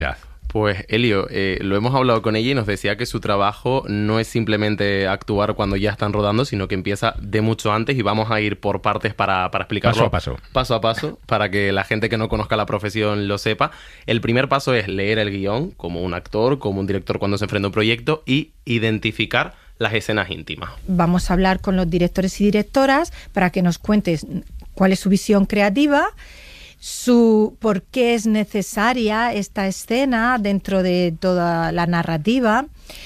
Pues Elio, lo hemos hablado con ella y nos decía que su trabajo no es simplemente actuar cuando ya están rodando, sino que empieza de mucho antes y vamos a ir por partes para explicarlo paso a paso, para que la gente que no conozca la profesión lo sepa. El primer paso es leer el guión, como un actor, como un director cuando se enfrenta a un proyecto, y identificar las escenas íntimas. Vamos a hablar con los directores y directoras para que nos cuentes cuál es su visión creativa, por qué es necesaria esta escena dentro de toda la narrativa.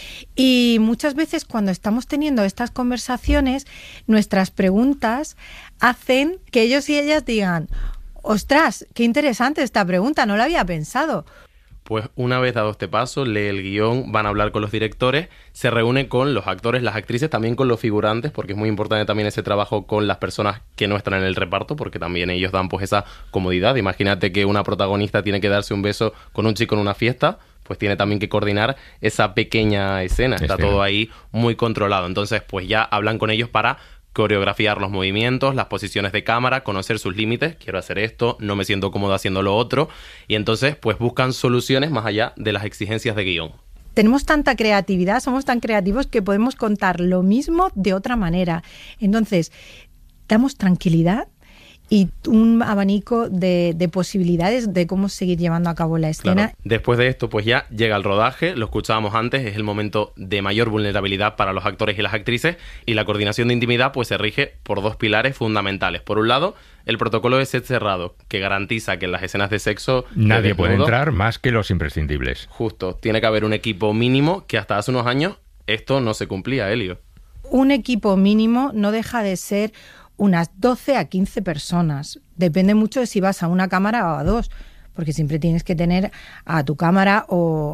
Y muchas veces cuando estamos teniendo estas conversaciones, nuestras preguntas hacen que ellos y ellas digan: ¡ostras, qué interesante esta pregunta! No la había pensado. Pues una vez dado este paso, lee el guión, van a hablar con los directores, se reúne con los actores, las actrices, también con los figurantes, porque es muy importante también ese trabajo con las personas que no están en el reparto, porque también ellos dan pues esa comodidad. Imagínate que una protagonista tiene que darse un beso con un chico en una fiesta, pues tiene también que coordinar esa pequeña escena. Está todo ahí muy controlado. Entonces, pues ya hablan con ellos para coreografiar los movimientos, las posiciones de cámara, conocer sus límites. Quiero hacer esto, no me siento cómodo haciendo lo otro. Y entonces, pues buscan soluciones más allá de las exigencias de guión. Tenemos tanta creatividad, somos tan creativos que podemos contar lo mismo de otra manera. Entonces, damos tranquilidad y un abanico de posibilidades de cómo seguir llevando a cabo la escena. Claro. Después de esto, pues ya llega el rodaje, lo escuchábamos antes, es el momento de mayor vulnerabilidad para los actores y las actrices, y la coordinación de intimidad pues se rige por dos pilares fundamentales. Por un lado, el protocolo de set cerrado, que garantiza que en las escenas de sexo nadie puede entrar más que los imprescindibles. Justo, tiene que haber un equipo mínimo, que hasta hace unos años esto no se cumplía, Elio. Un equipo mínimo no deja de ser unas 12 a 15 personas. Depende mucho de si vas a una cámara o a dos, porque siempre tienes que tener a tu cámara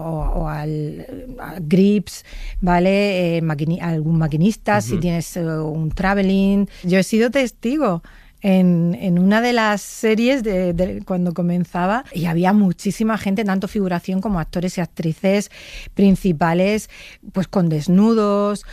a grips, ¿vale? Algún maquinista, si tienes un traveling. Yo he sido testigo en una de las series de cuando comenzaba, y había muchísima gente, tanto figuración como actores y actrices principales, pues con desnudos,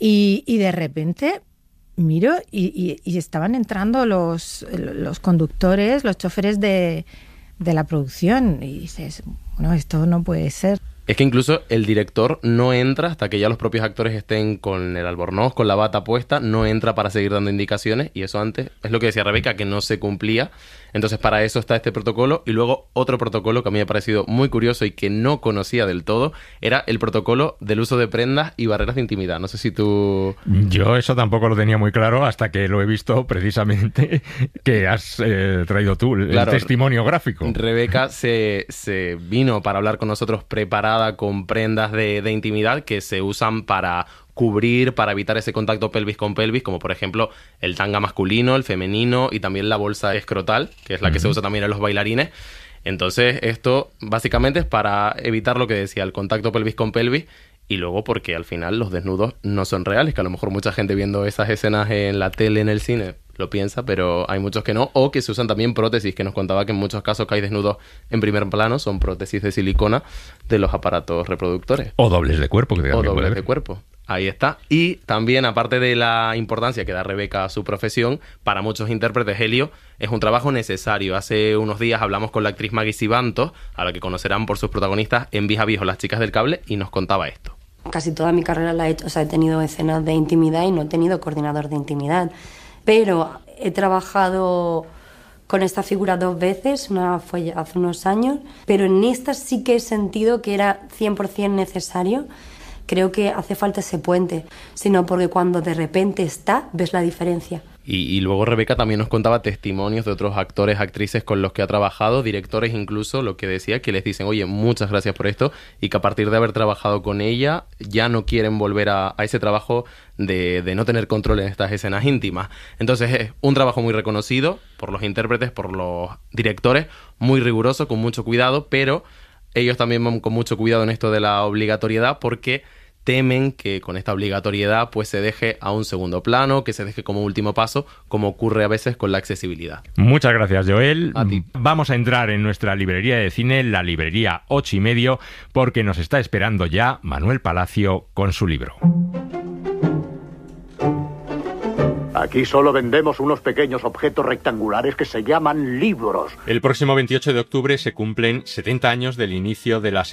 y de repente miro y estaban entrando los conductores, los choferes de la producción, y dices, bueno, esto no puede ser. Es que incluso el director no entra hasta que ya los propios actores estén con el albornoz, con la bata puesta, no entra para seguir dando indicaciones, y eso antes, es lo que decía Rebeca, que no se cumplía. Entonces para eso está este protocolo, y luego otro protocolo que a mí me ha parecido muy curioso y que no conocía del todo, era el protocolo del uso de prendas y barreras de intimidad. No sé si tú... Yo eso tampoco lo tenía muy claro hasta que lo he visto precisamente que has traído tú, el testimonio gráfico. Rebeca se vino para hablar con nosotros preparada con prendas de intimidad que se usan para cubrir, para evitar ese contacto pelvis con pelvis, como por ejemplo el tanga masculino, el femenino, y también la bolsa escrotal, que es la que se usa también en los bailarines. Entonces esto básicamente es para evitar lo que decía, el contacto pelvis con pelvis, y luego porque al final los desnudos no son reales, que a lo mejor mucha gente viendo esas escenas en la tele, en el cine, lo piensa, pero hay muchos que no, o que se usan también prótesis, que nos contaba que en muchos casos que hay desnudos en primer plano son prótesis de silicona de los aparatos reproductores. O dobles de cuerpo. O dobles de cuerpo. Ahí está. Y también, aparte de la importancia que da Rebeca a su profesión, para muchos intérpretes, Elio, es un trabajo necesario. Hace unos días hablamos con la actriz Maggie Sibantos, a la que conocerán por sus protagonistas en Vieja Viejo, Las Chicas del Cable, y nos contaba esto. Casi toda mi carrera la he hecho, he tenido escenas de intimidad y no he tenido coordinador de intimidad. Pero he trabajado con esta figura 2 veces, una fue ya hace unos años, pero en esta sí que he sentido que era 100% necesario. Creo que hace falta ese puente, sino porque cuando de repente está, ves la diferencia. Y luego Rebeca también nos contaba testimonios de otros actores, actrices con los que ha trabajado, directores incluso, lo que decía, que les dicen, oye, muchas gracias por esto, y que a partir de haber trabajado con ella ya no quieren volver a ese trabajo de no tener control en estas escenas íntimas. Entonces es un trabajo muy reconocido por los intérpretes, por los directores, muy riguroso, con mucho cuidado, pero ellos también van con mucho cuidado en esto de la obligatoriedad, porque temen que con esta obligatoriedad pues se deje a un segundo plano, que se deje como último paso, como ocurre a veces con la accesibilidad. Muchas gracias, Joel. A ti. Vamos a entrar en nuestra librería de cine, la librería 8:30, porque nos está esperando ya Manuel Palacio con su libro. Aquí solo vendemos unos pequeños objetos rectangulares que se llaman libros. El próximo 28 de octubre se cumplen 70 años del inicio de la